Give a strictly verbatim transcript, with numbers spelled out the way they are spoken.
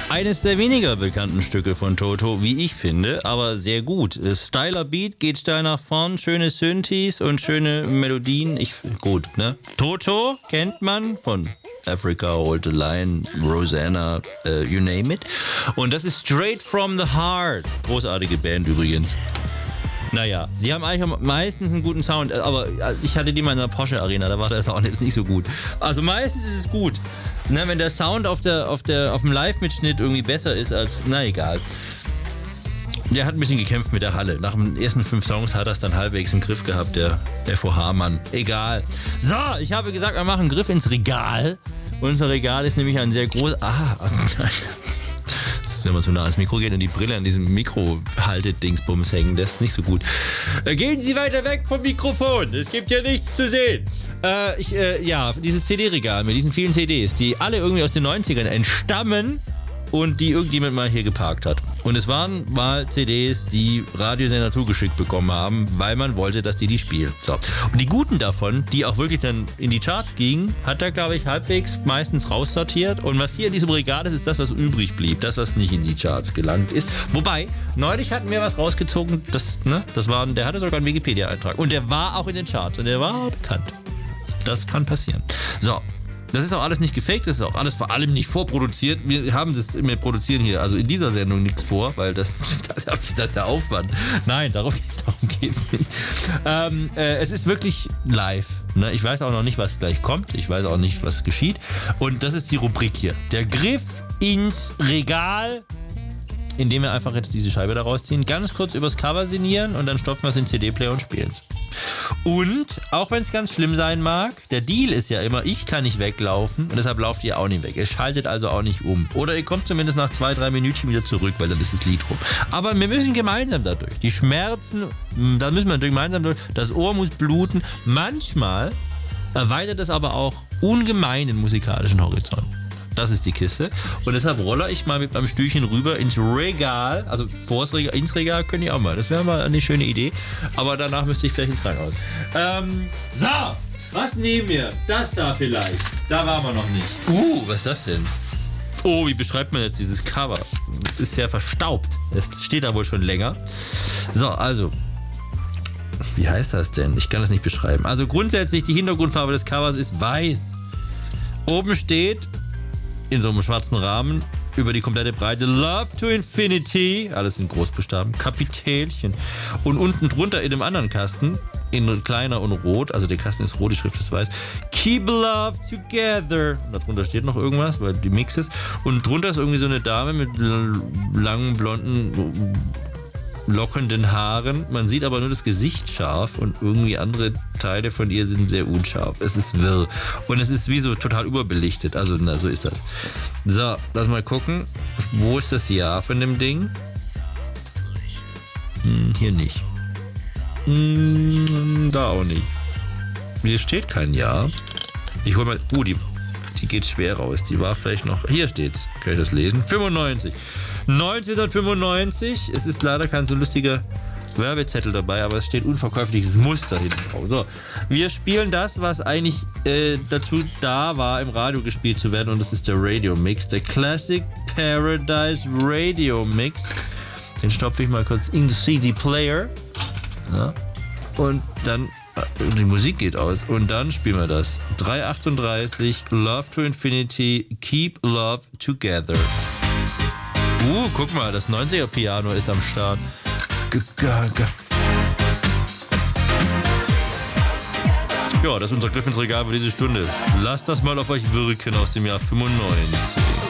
Eines der weniger bekannten Stücke von Toto, wie ich finde, aber sehr gut. Steiler Beat, geht steil nach vorn, schöne Synthes und schöne Melodien. Ich, gut, ne? Toto kennt man von Africa, Hold the Line, Rosanna, uh, you name it. Und das ist Straight from the Heart. Großartige Band übrigens. Naja, sie haben eigentlich meistens einen guten Sound, aber ich hatte die mal in der Porsche Arena, da war der Sound jetzt nicht so gut. Also meistens ist es gut. Ne, wenn der Sound auf, der, auf, der, auf dem Live-Mitschnitt irgendwie besser ist als, na egal. Der hat ein bisschen gekämpft mit der Halle. Nach den ersten fünf Songs hat er es dann halbwegs im Griff gehabt, der F O H-Mann. Egal. So, ich habe gesagt, wir machen einen Griff ins Regal. Unser Regal ist nämlich ein sehr groß... Ah, wenn man zu nah ans Mikro geht und die Brille an diesem Mikro-Haltet-Dingsbums hängen, das ist nicht so gut. Äh, gehen Sie weiter weg vom Mikrofon, es gibt ja nichts zu sehen. Äh, ich, äh, ja, dieses C D-Regal mit diesen vielen C Ds, die alle irgendwie aus den neunzigern entstammen und die irgendjemand mal hier geparkt hat. Und es waren mal C Ds, die Radiosender zugeschickt bekommen haben, weil man wollte, dass die die spielen. So. Und die guten davon, die auch wirklich dann in die Charts gingen, hat er, glaube ich, halbwegs meistens raussortiert. Und was hier in diesem Regal ist, ist das, was übrig blieb. Das, was nicht in die Charts gelangt ist. Wobei, neulich hatten wir was rausgezogen, das, ne, das war, der hatte sogar einen Wikipedia-Eintrag. Und der war auch in den Charts und der war bekannt. Das kann passieren. So. Das ist auch alles nicht gefaked, das ist auch alles vor allem nicht vorproduziert. Wir haben es, wir produzieren hier also in dieser Sendung nichts vor, weil das, das, das ist der Aufwand. Nein, darum, darum geht es nicht. Ähm, äh, es ist wirklich live. Ne? Ich weiß auch noch nicht, was gleich kommt. Ich weiß auch nicht, was geschieht. Und das ist die Rubrik hier. Der Griff ins Regal, indem wir einfach jetzt diese Scheibe da rausziehen, ganz kurz übers Cover sinnieren und dann stopfen wir es in den C D-Player und spielen es. Und, auch wenn es ganz schlimm sein mag, der Deal ist ja immer, ich kann nicht weglaufen und deshalb lauft ihr auch nicht weg. Ihr schaltet also auch nicht um. Oder ihr kommt zumindest nach zwei, drei Minütchen wieder zurück, weil dann ist das Lied rum. Aber wir müssen gemeinsam dadurch. Die Schmerzen, da müssen wir gemeinsam durch. Das Ohr muss bluten. Manchmal erweitert es aber auch ungemein den musikalischen Horizont. Das ist die Kiste. Und deshalb roller ich mal mit meinem Stühlchen rüber ins Regal. Also vors Regal, ins Regal könnt ihr auch mal. Das wäre mal eine schöne Idee. Aber danach müsste ich vielleicht ins Krankenhaus. Ähm, so, was nehmen wir? Das da vielleicht. Da waren wir noch nicht. Uh, was ist das denn? Oh, wie beschreibt man jetzt dieses Cover? Es ist sehr verstaubt. Es steht da wohl schon länger. So, also... Wie heißt das denn? Ich kann das nicht beschreiben. Also grundsätzlich, die Hintergrundfarbe des Covers ist weiß. Oben steht... in so einem schwarzen Rahmen über die komplette Breite Love to Infinity, alles in Großbuchstaben, Kapitälchen. Und unten drunter in dem anderen Kasten, in kleiner und rot, also der Kasten ist rot, die Schrift ist weiß, Keep Love Together. Und darunter steht noch irgendwas, weil die Mix ist. Und drunter ist irgendwie so eine Dame mit langen, blonden, lockenden Haaren. Man sieht aber nur das Gesicht scharf und irgendwie andere Teile von ihr sind sehr unscharf. Es ist wirr. Und es ist wie so total überbelichtet. Also, na, so ist das. So, lass mal gucken. Wo ist das Jahr von dem Ding? Hm, hier nicht. Hm, da auch nicht. Hier steht kein Jahr. Ich hol mal... Uh, die... Die geht schwer raus. Die war vielleicht noch... Hier steht's. Kann ich das lesen? fünfundneunzig. neunzehnhundertfünfundneunzig. Es ist leider kein so lustiger Werbezettel dabei, aber es steht unverkäufliches Muster hinten drauf. So. Wir spielen das, was eigentlich äh, dazu da war, im Radio gespielt zu werden. Und das ist der Radio Mix. Der Classic Paradise Radio Mix. Den stopfe ich mal kurz in den C D-Player. Ja. Und dann... Die Musik geht aus und dann spielen wir das. drei achtunddreißig, Love to Infinity, Keep Love Together. Uh, guck mal, das neunziger-Piano ist am Start. Ja, das ist unser Griff ins Regal für diese Stunde. Lasst das mal auf euch wirken aus dem Jahr fünfundneunzig.